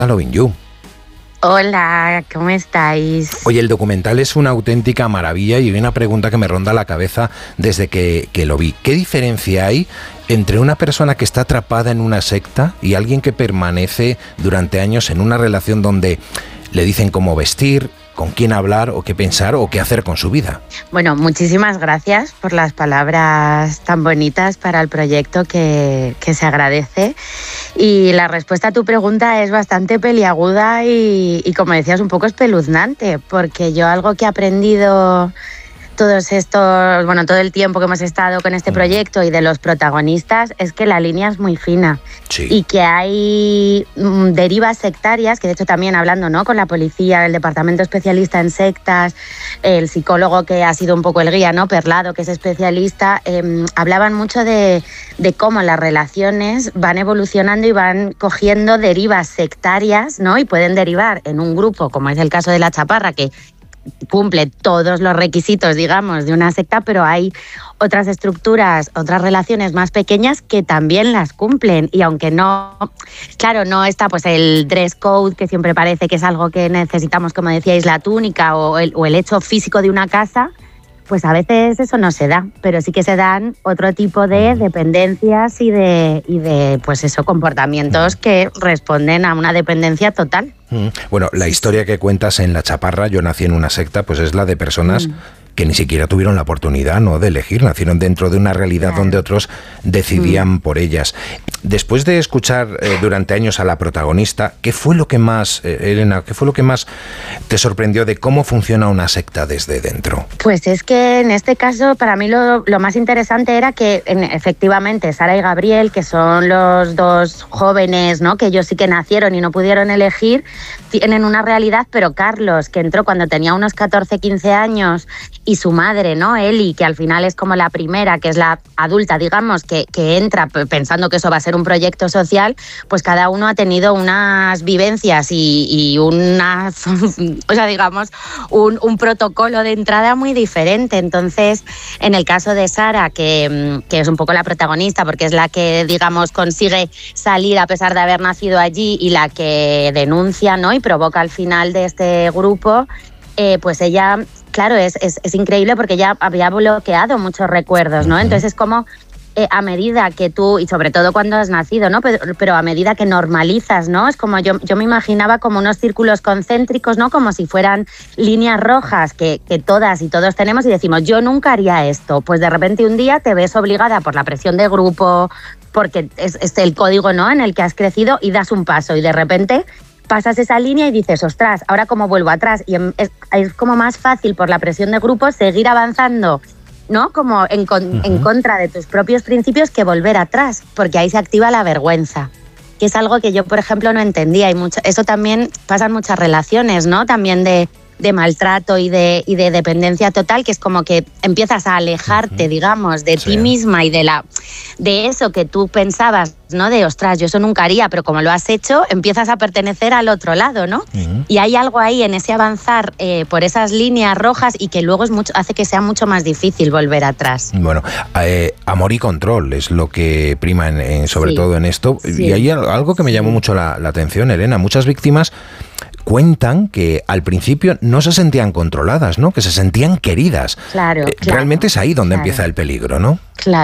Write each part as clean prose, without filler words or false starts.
Loving You. Hola, ¿cómo estáis? Oye, el documental es una auténtica maravilla y hay una pregunta que me ronda la cabeza desde que lo vi. ¿Qué diferencia hay entre una persona que está atrapada en una secta y alguien que permanece durante años en una relación donde le dicen cómo vestir, con quién hablar o qué pensar o qué hacer con su vida? Bueno, muchísimas gracias por las palabras tan bonitas para el proyecto que se agradece. Y la respuesta a tu pregunta es bastante peliaguda y como decías, un poco espeluznante, porque yo algo que he aprendido todo el tiempo que hemos estado con este proyecto y de los protagonistas es que la línea es muy fina. Sí. Y que hay derivas sectarias, que de hecho también hablando, ¿no?, con la policía, el departamento especialista en sectas, el psicólogo que ha sido un poco el guía, ¿no?, Perlado, que es especialista, hablaban mucho de cómo las relaciones van evolucionando y van cogiendo derivas sectarias, ¿no?, y pueden derivar en un grupo, como es el caso de La Chaparra, que cumple todos los requisitos, digamos, de una secta, pero hay otras estructuras, otras relaciones más pequeñas que también las cumplen. Y aunque no está pues el dress code, que siempre parece que es algo que necesitamos, como decíais, la túnica o el hecho físico de una casa, pues a veces eso no se da, pero sí que se dan otro tipo de dependencias y de pues eso, comportamientos que responden a una dependencia total. Bueno, la historia que cuentas en La Chaparra, Yo nací en una secta, pues es la de personas que ni siquiera tuvieron la oportunidad, ¿no?, de elegir, nacieron dentro de una realidad donde otros decidían por ellas. Después de escuchar durante años a la protagonista, ¿qué fue lo que más, Elena, qué fue lo que más te sorprendió de cómo funciona una secta desde dentro? Pues es que en este caso para mí lo más interesante era que efectivamente Sara y Gabriel, que son los dos jóvenes, ¿no?, que ellos sí que nacieron y no pudieron elegir, tienen una realidad, pero Carlos, que entró cuando tenía unos 14, 15 años, y su madre, ¿no?, Eli, que al final es como la primera, que es la adulta, digamos, que entra pensando que eso va a ser un proyecto social, pues cada uno ha tenido unas vivencias y unas, o sea, digamos, un protocolo de entrada muy diferente. Entonces, en el caso de Sara, que es un poco la protagonista, porque es la que, digamos, consigue salir a pesar de haber nacido allí y la que denuncia, ¿no?, y provoca al final de este grupo, pues ella, claro, es increíble porque ya había bloqueado muchos recuerdos, ¿no? Entonces es como a medida que tú, y sobre todo cuando has nacido, ¿no?, pero a medida que normalizas, ¿no?, es como yo me imaginaba como unos círculos concéntricos, ¿no?, como si fueran líneas rojas que todas y todos tenemos y decimos, yo nunca haría esto. Pues de repente un día te ves obligada por la presión de grupo, porque es el código, ¿no?, en el que has crecido, y das un paso y de repente pasas esa línea y dices, ostras, ¿ahora cómo vuelvo atrás? Y es como más fácil por la presión de grupo seguir avanzando, ¿no?, como en contra de tus propios principios, que volver atrás, porque ahí se activa la vergüenza, que es algo que yo, por ejemplo, no entendía. Y eso también pasa en muchas relaciones, ¿no?, también de maltrato y de dependencia total, que es como que empiezas a alejarte, digamos, de ti misma y de eso que tú pensabas, ¿no?, de ostras, yo eso nunca haría, pero como lo has hecho, empiezas a pertenecer al otro lado, ¿no? Y hay algo ahí en ese avanzar por esas líneas rojas y que luego hace que sea mucho más difícil volver atrás. Bueno, amor y control es lo que prima sobre todo en esto. Sí. Y hay algo que me llamó mucho la atención, Elena. Muchas víctimas cuentan que al principio no se sentían controladas, ¿no?, que se sentían queridas. Claro. Realmente es ahí donde empieza el peligro, ¿no?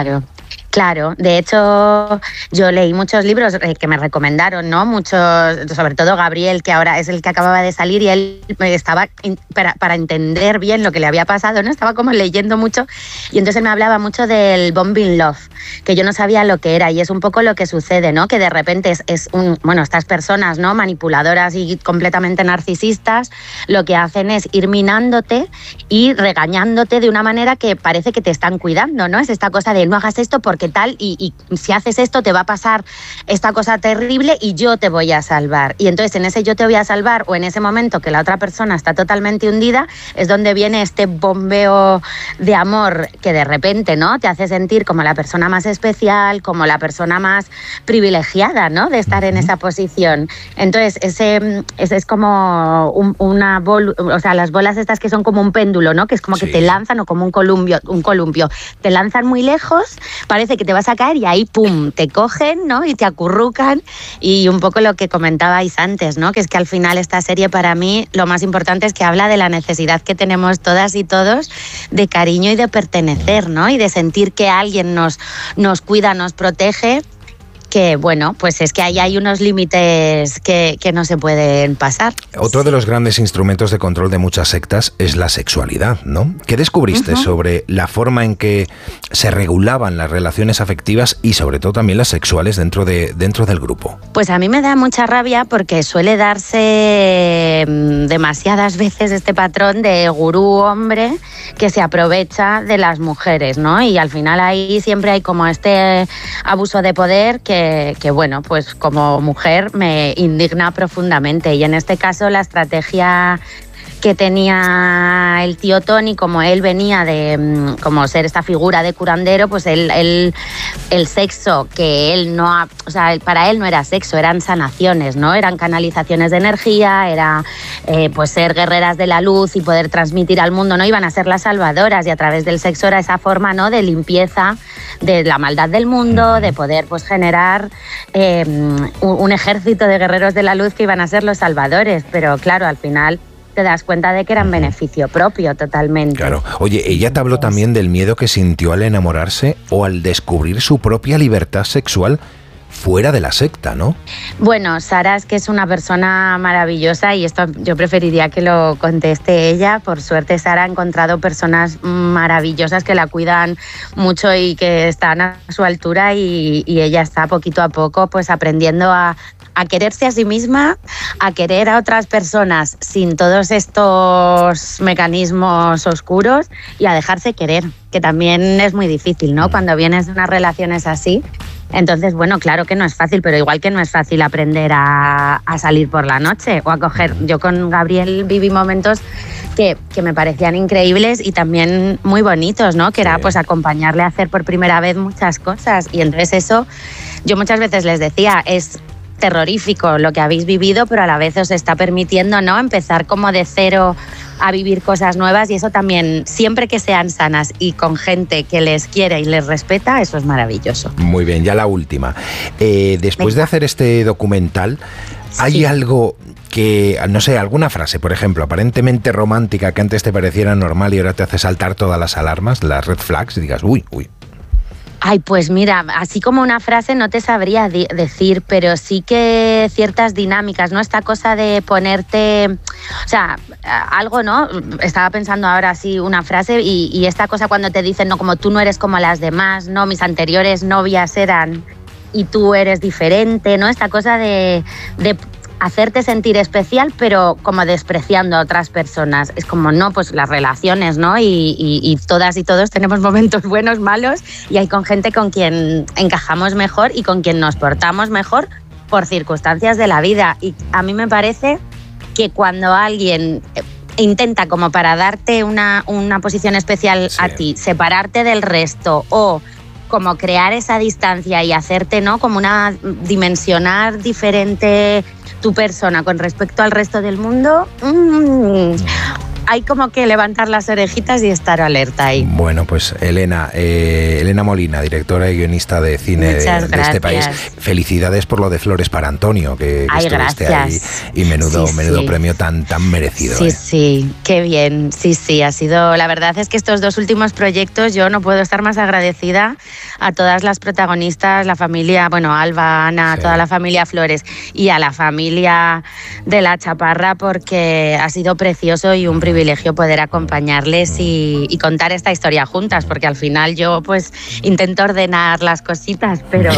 Claro, de hecho yo leí muchos libros que me recomendaron, ¿no?, muchos, sobre todo Gabriel, que ahora es el que acababa de salir, y él estaba, para entender bien lo que le había pasado, ¿no?, estaba como leyendo mucho, y entonces me hablaba mucho del bombing love, que yo no sabía lo que era, y es un poco lo que sucede, ¿no?, que de repente estas personas, ¿no?, manipuladoras y completamente narcisistas, lo que hacen es ir minándote y regañándote de una manera que parece que te están cuidando, ¿no? Es esta cosa de no hagas esto porque tal, y si haces esto te va a pasar esta cosa terrible y yo te voy a salvar. Y entonces en ese yo te voy a salvar, o en ese momento que la otra persona está totalmente hundida, es donde viene este bombeo de amor que de repente, ¿no?, te hace sentir como la persona más especial, como la persona más privilegiada, ¿no?, de estar en esa posición. Entonces ese es como las bolas estas que son como un péndulo, ¿no?, que es como que te lanzan, o como un columpio, te lanzan muy lejos, parece que te vas a caer y ahí, pum, te cogen, ¿no? Y te acurrucan. Y un poco lo que comentabais antes, ¿no? Que es que al final esta serie para mí lo más importante es que habla de la necesidad que tenemos todas y todos de cariño y de pertenecer, ¿no? Y de sentir que alguien nos cuida, nos protege. Que bueno, pues es que ahí hay unos límites que no se pueden pasar. Otro de los grandes instrumentos de control de muchas sectas es la sexualidad, ¿no? ¿Qué descubriste sobre la forma en que se regulaban las relaciones afectivas y sobre todo también las sexuales dentro del grupo? Pues a mí me da mucha rabia porque suele darse demasiadas veces este patrón de gurú hombre que se aprovecha de las mujeres, ¿no? Y al final ahí siempre hay como este abuso de poder que bueno, pues como mujer me indigna profundamente. Y en este caso la estrategia que tenía el tío Tony, como él venía de como ser esta figura de curandero, pues el sexo que él no ha, o sea, para él no era sexo, eran sanaciones, ¿no? Eran canalizaciones de energía, era pues ser guerreras de la luz y poder transmitir al mundo, ¿no? Iban a ser las salvadoras y a través del sexo era esa forma, ¿no? De limpieza de la maldad del mundo, de poder pues generar un ejército de guerreros de la luz que iban a ser los salvadores, pero claro, al final te das cuenta de que era en beneficio propio totalmente. Claro. Oye, ella te habló también del miedo que sintió al enamorarse o al descubrir su propia libertad sexual fuera de la secta, ¿no? Bueno, Sara es que es una persona maravillosa y esto yo preferiría que lo conteste ella. Por suerte Sara ha encontrado personas maravillosas que la cuidan mucho y que están a su altura y ella está poquito a poco pues aprendiendo a quererse a sí misma, a querer a otras personas sin todos estos mecanismos oscuros y a dejarse querer, que también es muy difícil, ¿no? Cuando vienes de unas relaciones así. Entonces, bueno, claro que no es fácil, pero igual que no es fácil aprender a salir por la noche o a coger. Yo con Gabriel viví momentos que me parecían increíbles y también muy bonitos, ¿no? Que era pues acompañarle a hacer por primera vez muchas cosas. Y entonces eso, yo muchas veces les decía, es terrorífico lo que habéis vivido, pero a la vez os está permitiendo, ¿no? Empezar como de cero a vivir cosas nuevas y eso también, siempre que sean sanas y con gente que les quiere y les respeta, eso es maravilloso. Muy bien, ya la última. Después de hacer este documental, ¿hay algo que, no sé, alguna frase, por ejemplo, aparentemente romántica que antes te pareciera normal y ahora te hace saltar todas las alarmas, las red flags, y digas, uy? Ay, pues mira, así como una frase no te sabría decir, pero sí que ciertas dinámicas, ¿no? Esta cosa de ponerte, o sea, algo, ¿no? Estaba pensando ahora así una frase y esta cosa cuando te dicen, no, como tú no eres como las demás, ¿no? Mis anteriores novias eran y tú eres diferente, ¿no? Esta cosa de hacerte sentir especial, pero como despreciando a otras personas. Es como, no, pues las relaciones, ¿no? Y todas y todos tenemos momentos buenos, malos, y hay con gente con quien encajamos mejor y con quien nos portamos mejor por circunstancias de la vida. Y a mí me parece que cuando alguien intenta como para darte una posición especial a ti, separarte del resto o como crear esa distancia y hacerte, ¿no? Como dimensionar diferente tu persona con respecto al resto del mundo, hay como que levantar las orejitas y estar alerta ahí. Bueno, pues Elena Molina, directora y guionista de cine de este país, felicidades por lo de Flores para Antonio, que estuviste ahí y menudo premio tan merecido. Sí, qué bien, sí, ha sido, la verdad es que estos dos últimos proyectos yo no puedo estar más agradecida a todas las protagonistas, la familia, bueno, Alba, Ana, toda la familia Flores y a la familia de La Chaparra, porque ha sido precioso y un privilegio poder acompañarles y contar esta historia juntas, porque al final yo pues intento ordenar las cositas, pero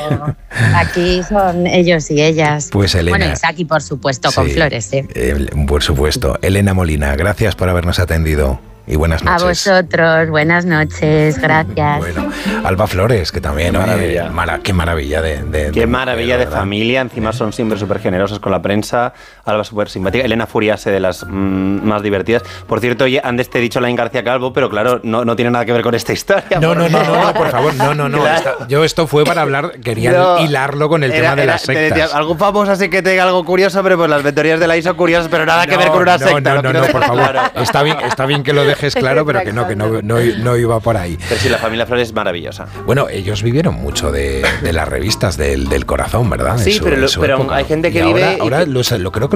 aquí son ellos y ellas. Pues Elena. Bueno, Isaac y por supuesto con Flores. Por supuesto. Elena Molina, gracias por habernos atendido. Y buenas noches. A vosotros, buenas noches, gracias. Bueno, Alba Flores, que también, qué maravilla qué maravilla de familia, encima son siempre súper generosos con la prensa. Alba súper simpática, Elena Furiase de las más divertidas. Por cierto, oye, antes te he dicho Laín García Calvo, pero claro, no tiene nada que ver con esta historia. No, por favor, no. Claro. Yo esto fue para hablar, quería hilarlo con el tema de las sectas. Te decía, algo famoso así que te diga algo curioso, pero pues las mentorías de la ISO curiosas, pero nada que ver con una secta. No, por favor. Está bien que lo dejes dejes claro, pero que no iba por ahí. Pero sí, la familia Flores es maravillosa. Bueno, ellos vivieron mucho de las revistas del corazón, ¿verdad? Sí, pero hay gente que vive... Ahora creo que